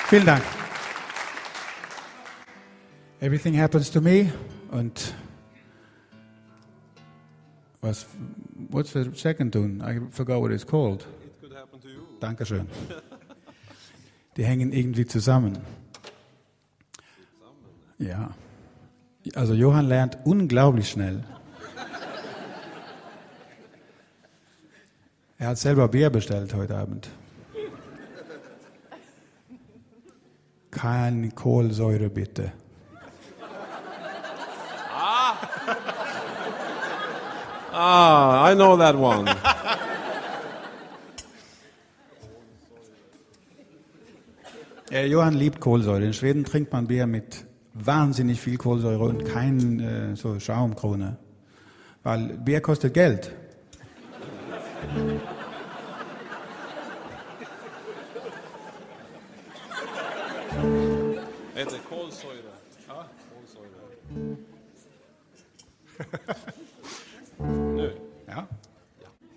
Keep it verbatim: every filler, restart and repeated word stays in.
Vielen Dank. Everything happens to me. Und was? What's the second tune? I forgot what it's called. It could happen to you. Dankeschön. Die hängen irgendwie zusammen. Ja. Also Johann lernt unglaublich schnell. Er hat selber Bier bestellt heute Abend. Keine Kohlensäure bitte. Ah, I know that one. Ja, Johann liebt Kohlensäure. In Schweden trinkt man Bier mit wahnsinnig viel Kohlensäure und kein äh, so Schaumkrone. Weil Bier kostet Geld. Heter kolsyra. Ja, kolsyra.